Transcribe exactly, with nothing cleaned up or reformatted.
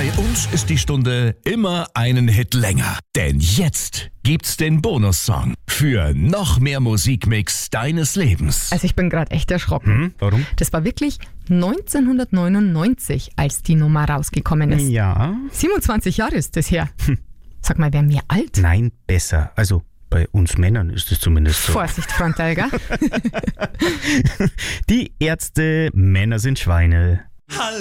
Bei uns ist die Stunde immer einen Hit länger. Denn jetzt gibt's den Bonussong für noch mehr Musikmix deines Lebens. Also ich bin gerade echt erschrocken. Hm, warum? Das war wirklich neunzehnhundertneunundneunzig, als die Nummer rausgekommen ist. Ja. siebenundzwanzig Jahre ist das her. Hm. Sag mal, wer mir alt? Nein, besser. Also bei uns Männern ist es zumindest so. Vorsicht, Frontal, gell? Die Ärzte, Männer sind Schweine.